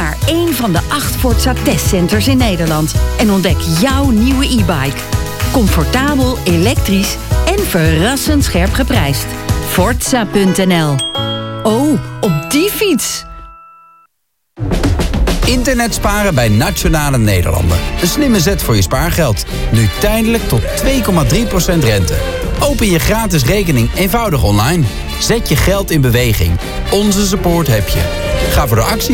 naar één van de 8 Forza testcenters in Nederland en ontdek jouw nieuwe e-bike. Comfortabel, elektrisch en verrassend scherp geprijsd. Forza.nl. Oh, op die fiets! Internet sparen bij Nationale Nederlanden. Een slimme zet voor je spaargeld. Nu tijdelijk tot 2,3% rente. Open je gratis rekening eenvoudig online. Zet je geld in beweging. Onze support heb je. Ga voor de actie